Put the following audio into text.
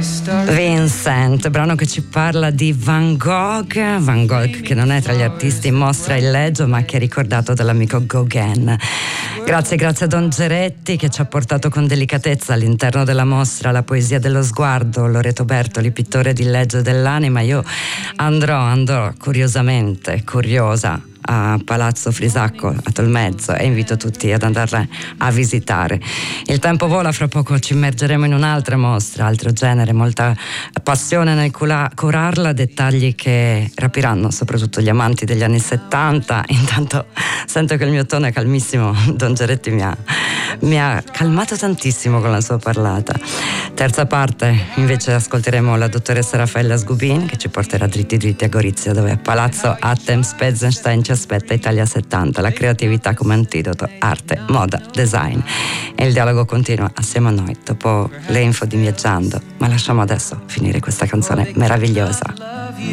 Vincent, brano che ci parla di Van Gogh che non è tra gli artisti in mostra in Leggio ma che è ricordato dall'amico Gauguin. Grazie a Don Geretti che ci ha portato con delicatezza all'interno della mostra la poesia dello sguardo. Loreto Bertoli, pittore di Leggio dell'anima. Io andrò curiosa a Palazzo Frisacco a Tolmezzo e invito tutti ad andarla a visitare. Il tempo vola, fra poco ci immergeremo in un'altra mostra, altro genere, molta passione nel curarla, dettagli che rapiranno soprattutto gli amanti degli anni 70. Intanto sento che il mio tono è calmissimo, Don Geretti mi ha calmato tantissimo con la sua parlata. Terza parte invece ascolteremo la dottoressa Raffaella Sgubin che ci porterà dritti a Gorizia, dove a Palazzo Atem-Spezenstein ci aspetta Italia 70, la creatività come antidoto, arte, moda, design. E il dialogo continua assieme a noi dopo le info di Viaggiando, ma lasciamo adesso finire questa canzone meravigliosa.